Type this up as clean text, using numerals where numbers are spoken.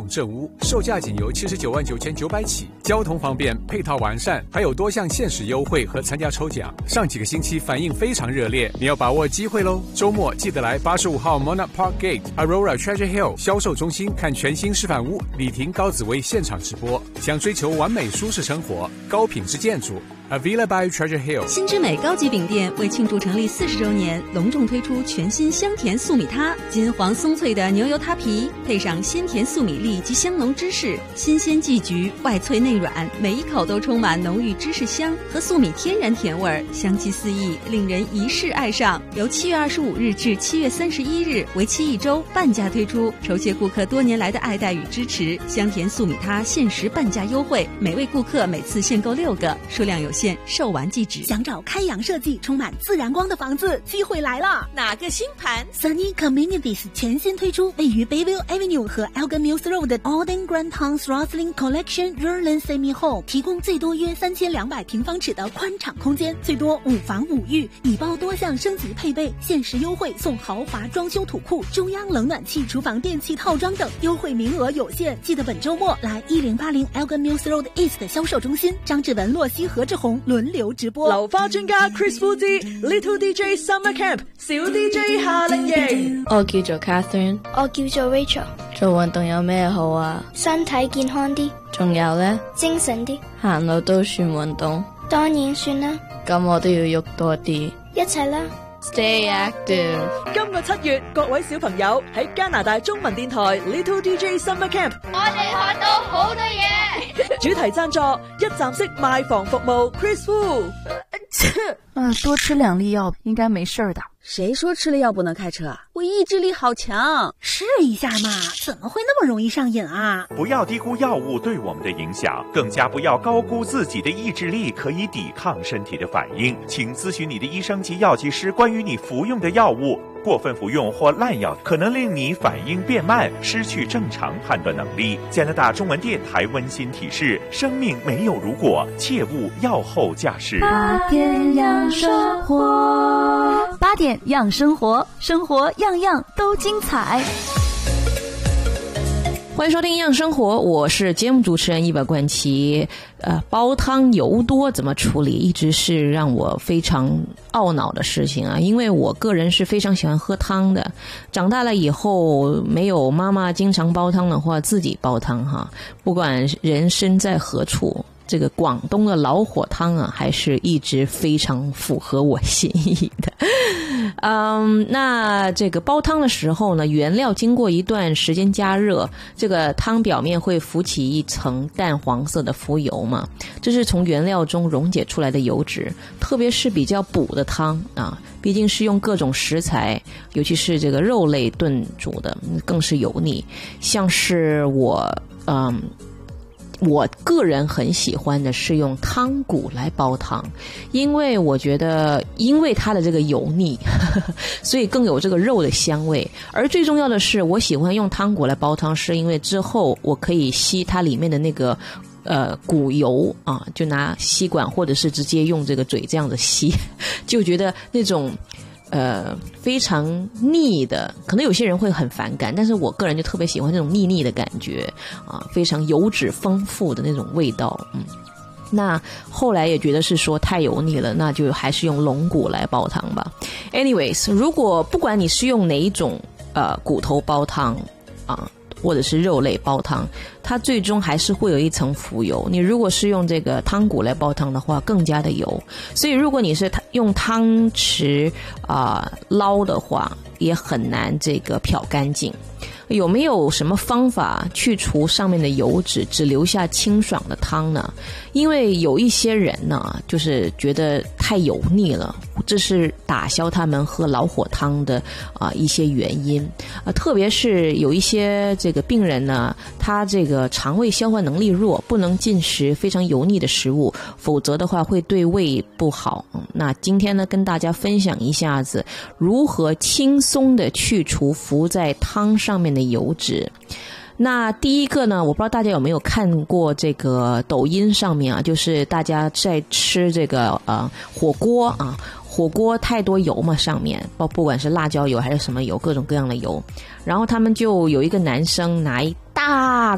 正屋，售价仅由799900起，交通方便，配套完善，还有多项限时优惠和参加抽奖。上几个星期反应非常热烈，你要把握机会喽！周末记得来85号 Monarch Park Gate Aurora Treasure Hill 销售中心看全新示范屋李婷高紫薇现场直播。想追求完美舒适生活，高品质建筑。Avila by Treasure Hill 新之美高级饼店为庆祝成立40周年，隆重推出全新香甜素米塌，金黄松脆的牛油塌皮，配上鲜甜素米粒及香浓芝士，新鲜季橘，外脆内软，每一口都充满浓郁芝士香和素米天然甜味，香气四溢，令人一试爱上。由7月25日至7月31日，为期1周，半价推出，酬谢顾客多年来的爱戴与支持。香甜素米塌限时半价优惠，每位顾客每次限购6个，数量有限，售完即止。 想找开阳设计充满自然光的房子，机会来了！ 哪个新盘 ？Sunny Communities 全新推出位于 Bayview Avenue 和 Elgin Mills Road 的 Alden Grand House Rosslyn Collection Rurland Semi Home， 提供最多约3200平方尺的宽敞空间，最多5房5浴，礼包多项升级配备，限时优惠送豪华装修土库、中央冷暖气、厨房电器套装等，优惠名额有限，记得本周末来1080 Elgin Mills Road East 销售中心，张志文、洛西、何志宏輪流直播。 流花專家 Chris Fuji Little DJ Summer Camp 小 DJ 夏令營。 我叫做 Catherine， 我叫做 Rachel。 做運動有咩好啊？ 身體健康啲， 仲有呢？ 精神啲。 行路都算運動？ 當然算啦。 咁我都要喐多啲。 一齊啦。 Stay active。 今個7月，各位小朋友喺加拿大中文電台 Little DJ Summer Camp， 我哋學到好多嘢。 主題贊助一站式賣房服務 Chris Wu。 多吃2粒藥應該沒事的。 誰說吃了藥不能開車？我意志力好強。 試一下嘛，怎麼會那麼容易上癮啊？ 不要低估藥物對我們的影響，更加不要高估自己的意志力可以抵抗身體的反應。請諮詢你的醫生及藥劑師關於你服用的藥物。過分服用或濫藥可能令你反應變慢，失去正常判斷能力。加拿大中文電台溫馨提示：生命沒有如果，切勿藥後駕駛。 8點養生活，8點養生活，生活樣樣都精彩。 歡迎收聽樣生活，我是節目主持人一本冠奇。煲湯油多怎麼處理，一直是讓我非常懊惱的事情啊！因為我個人是非常喜歡喝湯的，長大了以後沒有媽媽經常煲湯的話，自己煲湯哈。不管人身在何處，這個廣東的老火湯啊，還是一直非常符合我心意的。那這個煲湯的時候呢，原料經過一段時間加熱，這個湯表面會浮起一層淡黃色的浮油嘛，這是從原料中溶解出來的油脂，特別是比較補的湯啊，畢竟是用各種食材，尤其是這個肉類燉煮的，更是油膩。像是我個人很喜歡的是用湯骨來煲湯，因為我覺得因為它的這個油膩所以更有這個肉的香味，而最重要的是我喜歡用湯骨來煲湯，是因為之後我可以吸它裡面的那個骨油啊，就拿吸管或者是直接用這個嘴這樣子吸，就覺得那種非常膩的，可能有些人會很反感，但是我個人就特別喜歡這種膩膩的感覺啊，非常油脂豐富的那種味道。那後來也覺得是說太油膩了，那就還是用龍骨來煲湯吧。Anyways， 如果不管你是用哪一種骨頭煲湯啊，或者是肉類煲湯，它最終還是會有一層浮油。你如果是用這個湯骨來煲湯的話，更加的油。所以如果你是用湯匙撈的話，也很難這個漂乾淨。有沒有什麼方法去除上面的油脂，只留下清爽的湯呢？因為有一些人呢，就是覺得太油膩了，這是打消他們喝老火湯的一些原因。特別是有一些這個病人呢，他這個腸胃消化能力弱，不能進食非常油膩的食物，否則的話會對胃不好。那今天呢，跟大家分享一下子如何輕鬆的去除浮在湯上面的油脂。那第一個呢，我不知道大家有沒有看過這個抖音上面啊，就是大家在吃這個火鍋啊，火鍋太多油嘛，上面不管是辣椒油還是什麼油，各種各樣的油，然後他們就有一個男生拿一大